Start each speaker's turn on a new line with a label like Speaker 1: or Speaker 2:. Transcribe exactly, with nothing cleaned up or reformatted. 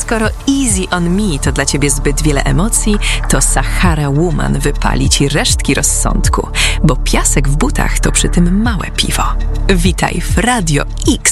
Speaker 1: skoro Easy on Me to dla ciebie zbyt wiele emocji, to Sahara Woman wypali ci resztki rozsądku, bo piasek w butach to przy tym małe piwo. Witaj w Radio X.